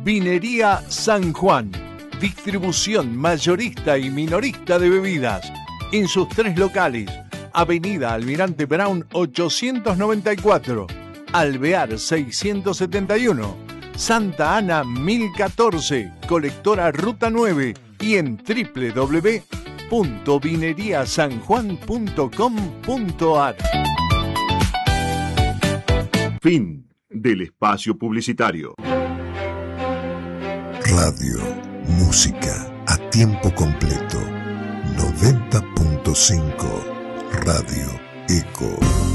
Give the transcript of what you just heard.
Vinería San Juan. Distribución mayorista y minorista de bebidas. En sus 3 locales. Avenida Almirante Brown 894. Alvear 671. Santa Ana 1014. Colectora Ruta 9. Y en www.vineriasanjuan.com.ar. Fin del espacio publicitario. Radio, música a tiempo completo. 90.5 Radio Eco.